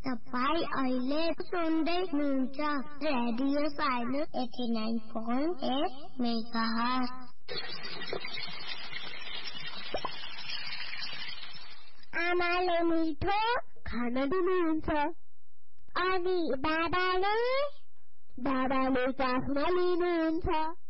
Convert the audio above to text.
तपाईं अहिले सुन्दै हुनुहुन्छ रेडियो साइलेन्स 89.8 मेगाहर्ज। आमाले मिठो खाना दिनुहुन्छ अनि बाबाले चाखना लिनुहुन्छ।